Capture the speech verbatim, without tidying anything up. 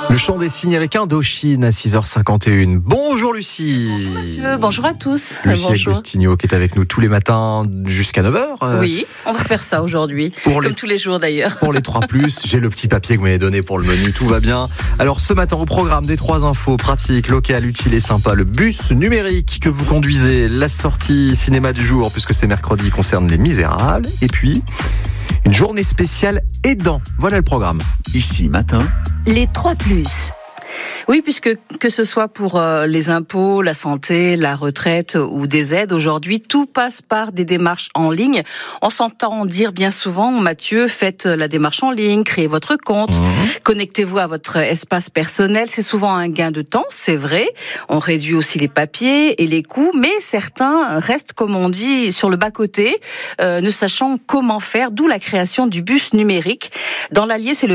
Le chant des signes avec Indochine à six heures cinquante et une. Bonjour Lucie. Bonjour Mathieu, bonjour à tous. Lucie Bonjour. Agostinho qui est avec nous tous les matins jusqu'à neuf heures. Euh, Oui, on va faire ça aujourd'hui, pour comme les- tous les jours d'ailleurs. Pour les trois plus, j'ai le petit papier que vous m'avez donné pour le menu, tout va bien. Alors ce matin au programme des trois infos pratiques, locales, utiles et sympas, le bus numérique que vous conduisez, la sortie cinéma du jour puisque c'est mercredi concerne Les Misérables et puis une journée spéciale aidant. Voilà le programme. Ici, matin, Les trois plus. Oui, puisque que ce soit pour euh, les impôts, la santé, la retraite ou des aides, aujourd'hui, tout passe par des démarches en ligne. On s'entend dire bien souvent, Mathieu, faites la démarche en ligne, créez votre compte, Mmh. connectez-vous à votre espace personnel. C'est souvent un gain de temps, c'est vrai. On réduit aussi les papiers et les coûts, mais certains restent, comme on dit, sur le bas-côté, euh, ne sachant comment faire, d'où la création du bus numérique. Dans l'Allier, c'est le